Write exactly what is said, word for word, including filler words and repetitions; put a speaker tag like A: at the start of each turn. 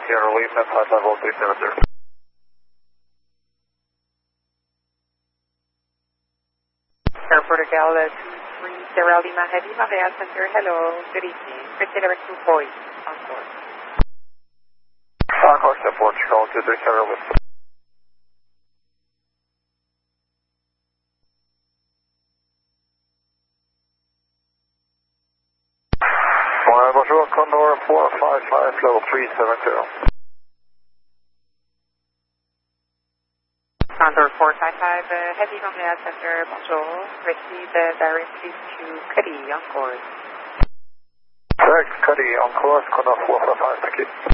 A: Sierra Lima, flight level three seven zero.
B: Airport Gala two three Sierra Lima Heavy, Marea Center, hello, good evening. Christian number two voice, encore.
A: Encore, step one, Chicago two three Sierra Lima. Ouais, bonjour, Condor four five five, level three seven zero.
B: Condor four five five, uh, Heavy, Marea Center, bonjour. Receive uh, directly to Cuddy, encore.
A: Correct, Cuddy, on course, Condor four five five, thank you.